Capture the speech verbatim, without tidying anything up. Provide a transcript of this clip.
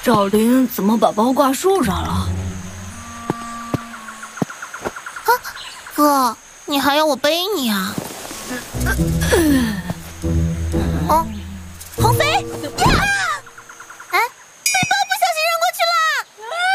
赵林怎么把包挂树上了？ 啊，哥，你还要我背你啊？ 嗯